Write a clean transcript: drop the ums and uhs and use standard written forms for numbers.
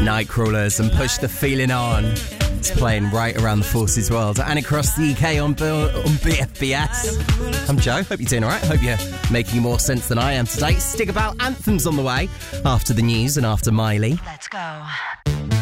Nightcrawlers and Push the Feeling On. It's playing right around the Forces world and across the UK on BFBS. I'm Joe, hope you're doing alright. Hope you're making more sense than I am today. Stick about, Anthems on the way after the news and after Miley. Let's go.